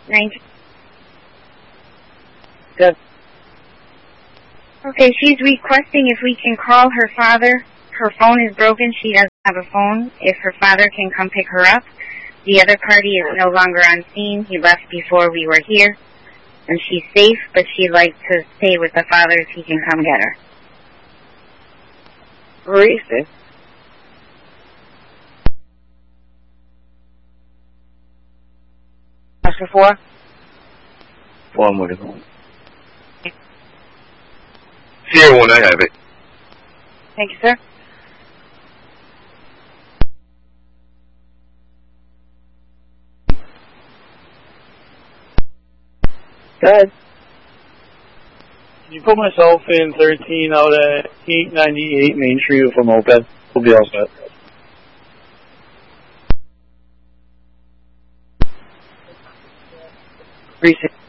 19. Good. Okay, she's requesting if we can call her father. Her phone is broken. She doesn't have a phone. If her father can come pick her up. The other party is no longer on scene. He left before we were here. And she's safe, but she'd like to stay with the father if he can come get her. Where is it? Oscar 4? 4 I'm looking for. Sierra 1, I have it. Thank you, sir. Good. Can you put myself in 13 out at 898 Main Street with a moped? We'll be all set. Precinct.